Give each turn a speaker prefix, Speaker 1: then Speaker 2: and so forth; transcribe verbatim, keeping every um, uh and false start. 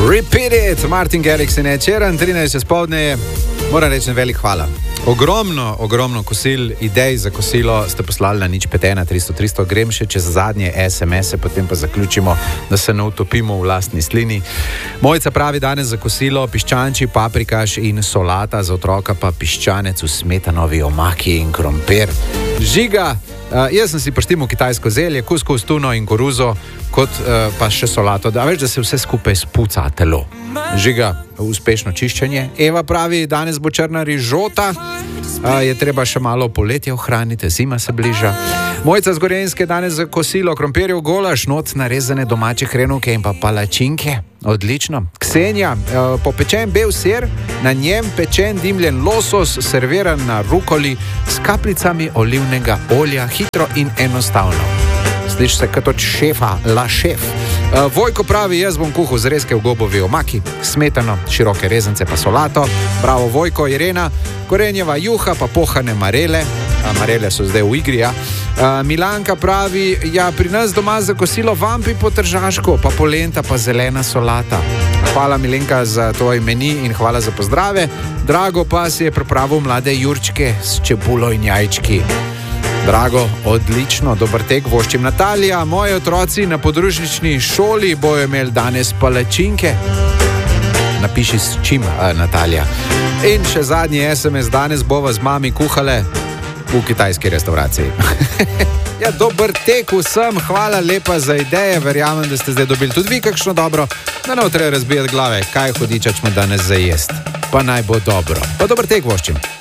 Speaker 1: Repeat it, Martin Garrix in Ečeren, trinajst spodne, moram reči velik hvala. Ogromno, ogromno kosil, idej za kosilo ste poslali na nič pet ena tristo tristo, grem še čez zadnje es em ese, potem pa zaključimo, da se ne utopimo v lastni slini. Mojca pravi danes za kosilo piščanči, paprikaš in solata, za otroka pa piščanec v smetanovi omaki in krompir. Žiga, uh, jaz sem si prištimal kitajsko zelje, kuskus, tuno in koruzo, kot uh, pa še solato, da veš, da se vse skupaj spuca telo. Žiga, uspešno čiščenje. Eva pravi, danes bo črna rižota, uh, je treba še malo poletje ohraniti, zima se bliža. Mojca z Gorenjske danes za kosilo krompirjev golaž, not narezane domače hrenovke in pa palačinke. Odlično. Ksenija, uh, popečen bel sir, na njem pečen dimljen losos, serviran na rukoli s kapljicami olivnega olja, hitro in enostavno. Sliši se kot od šefa, la šef. Uh, Vojko pravi, jaz bom kuhal zrezke v gobovi omaki, smetano, široke rezance pa solato. Bravo Vojko. Irena, korenjeva juha pa pohane marele. Uh, marele so zdaj v igri, ja. Uh, Milanka pravi, ja, pri nas doma za kosilo vampi po tržaško, pa polenta pa zelena solata. Hvala Milenka za tvoj meni in hvala za pozdrave. Drago pa si je pripravil mlade jurčke s čebulo in jajčki. Drago, odlično, dober tek voščim. Natalija, moji otroci na podružnični šoli bojo imeli danes palačinke. Napiši s čim, a, Natalija. In še zadnji es em es, danes bova z mami kuhale v kitajski restauraciji. Ja, dober tek vsem, hvala lepa za ideje, verjamem, da ste zdaj dobili tudi vi kakšno dobro, da ne treba razbijati glave, kaj hudiča ćemo danes za jest. Pa naj bo dobro. Pa dober tek voščim.